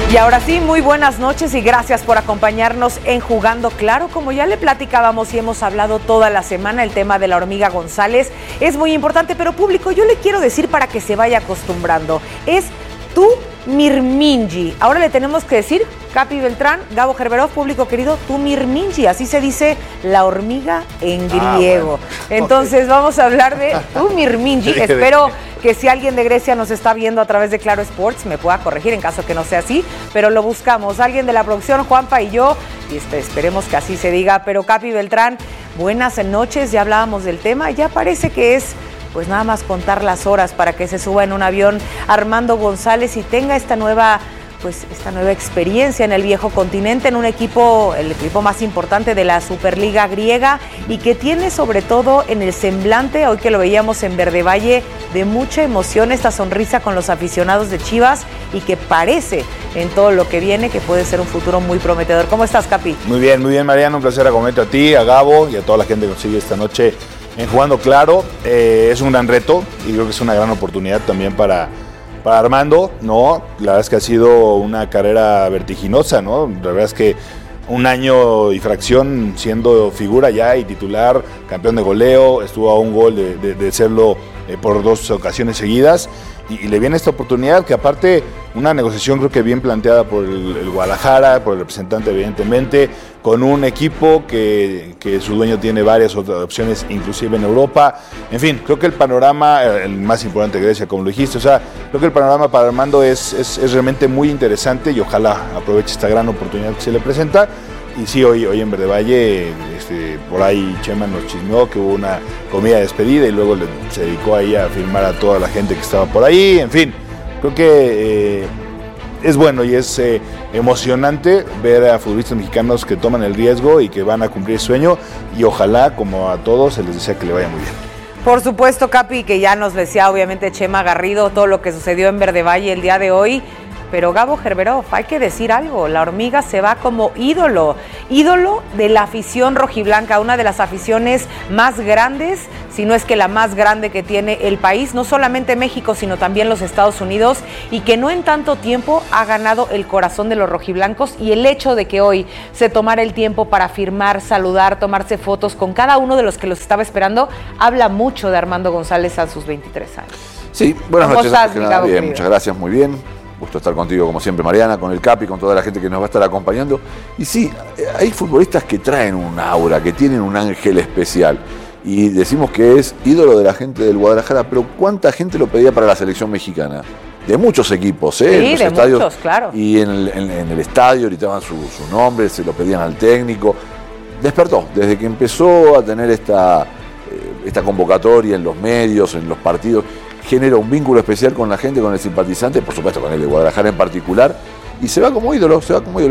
Y ahora sí, muy buenas noches y gracias por acompañarnos en Jugando Claro. Como ya le platicábamos y hemos hablado toda la semana, el tema de la hormiga González es muy importante, pero público, yo le quiero decir para que se vaya acostumbrando, es tu Mirminji. Ahora le tenemos que decir, Capi Beltrán, Gabo Gerberov, público querido, tu Mirminji, así se dice la hormiga en griego. Bueno. Entonces vamos a hablar de tu Mirminji. Espero que si alguien de Grecia nos está viendo a través de Claro Sports me pueda corregir en caso que no sea así, pero lo buscamos. Alguien de la producción, Juanpa y yo, y esperemos que así se diga. Pero Capi Beltrán, buenas noches, ya hablábamos del tema, ya parece que es pues nada más contar las horas para que se suba en un avión Armando González y tenga esta nueva experiencia en el viejo continente, en un equipo, el equipo más importante de la Superliga griega, y que tiene sobre todo en el semblante, hoy que lo veíamos en Verde Valle, de mucha emoción, esta sonrisa con los aficionados de Chivas, y que parece en todo lo que viene que puede ser un futuro muy prometedor. ¿Cómo estás, Capi? Muy bien, Mariano, un placer acompañarte a ti, a Gabo y a toda la gente que nos sigue esta noche en Jugando Claro. Es un gran reto y creo que es una gran oportunidad también para Armando, ¿no? La verdad es que ha sido una carrera vertiginosa, ¿no? La verdad es que un año y fracción siendo figura ya y titular, campeón de goleo, estuvo a un gol de serlo por 2 ocasiones seguidas, y le viene esta oportunidad que aparte una negociación creo que bien planteada por el Guadalajara, por el representante evidentemente, con un equipo que su dueño tiene varias otras opciones, inclusive en Europa. En fin, creo que el panorama, el más importante de Grecia, como lo dijiste, o sea, creo que el panorama para Armando es realmente muy interesante y ojalá aproveche esta gran oportunidad que se le presenta. Y sí, hoy en Verde Valle, por ahí Chema nos chismeó que hubo una comida de despedida y luego se dedicó ahí a filmar a toda la gente que estaba por ahí. En fin, creo que es bueno y es emocionante ver a futbolistas mexicanos que toman el riesgo y que van a cumplir el sueño, y ojalá, como a todos, se les desea que le vaya muy bien. Por supuesto, Capi, que ya nos decía obviamente Chema Garrido todo lo que sucedió en Verde Valle el día de hoy. Pero Gabo Gerberov, hay que decir algo, la hormiga se va como ídolo de la afición rojiblanca, una de las aficiones más grandes, si no es que la más grande que tiene el país, no solamente México, sino también los Estados Unidos, y que no en tanto tiempo ha ganado el corazón de los rojiblancos, y el hecho de que hoy se tomara el tiempo para firmar, saludar, tomarse fotos con cada uno de los que los estaba esperando, habla mucho de Armando González a sus 23 años. Sí, buenas noches. ¿Cómo bien, muchas gracias, muy bien. Gusto estar contigo como siempre, Mariana, con el Capi, con toda la gente que nos va a estar acompañando. Y sí, hay futbolistas que traen un aura, que tienen un ángel especial. Y decimos que es ídolo de la gente del Guadalajara, pero ¿cuánta gente lo pedía para la selección mexicana? De muchos equipos, Sí, en los de estadios, muchos, claro. Y en el estadio gritaban su nombre, se lo pedían al técnico. Despertó, desde que empezó a tener esta convocatoria en los medios, en los partidos, genera un vínculo especial con la gente, con el simpatizante, por supuesto con el de Guadalajara en particular, y se va como ídolo.